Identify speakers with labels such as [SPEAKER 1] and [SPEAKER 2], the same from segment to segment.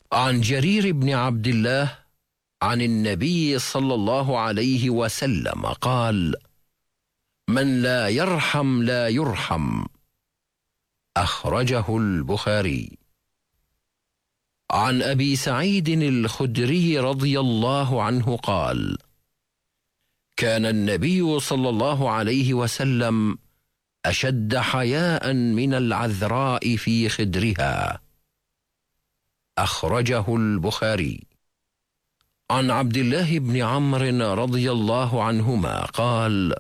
[SPEAKER 1] عن جرير بن عبد الله عن النبي صلى الله عليه وسلم قال: من لا يرحم لا يرحم. أخرجه البخاري. عن أبي سعيد الخدري رضي الله عنه قال: كان النبي صلى الله عليه وسلم أشد حياء من العذراء في خدرها. أخرجه البخاري. عن عبد الله بن عمرو رضي الله عنهما قال: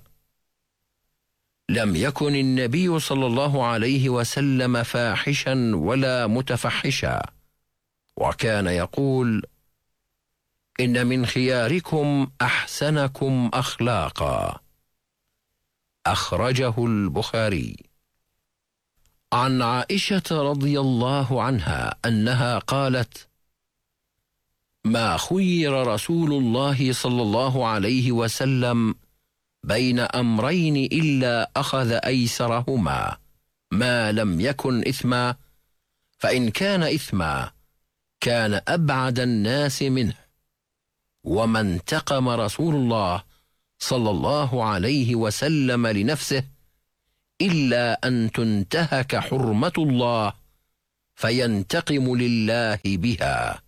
[SPEAKER 1] لم يكن النبي صلى الله عليه وسلم فاحشا ولا متفحشا، وكان يقول: إن من خياركم أحسنكم أخلاقا. أخرجه البخاري. عن عائشة رضي الله عنها أنها قالت: ما خير رسول الله صلى الله عليه وسلم بين أمرين إلا أخذ أيسرهما ما لم يكن إثما، فإن كان إثما كان أبعد الناس منه. وما انتقم رسول الله صلى الله عليه وسلم لنفسه إلا أن تنتهك حرمة الله فينتقم لله بها.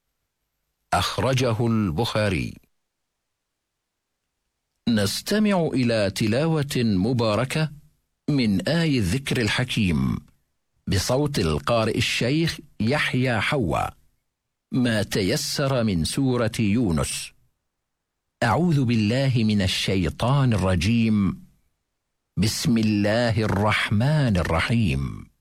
[SPEAKER 1] أخرجه البخاري. نستمع إلى تلاوة مباركة من آي الذكر الحكيم بصوت القارئ الشيخ يحيى حوا، ما تيسر من سورة يونس. أعوذ بالله من الشيطان الرجيم. بسم الله الرحمن الرحيم.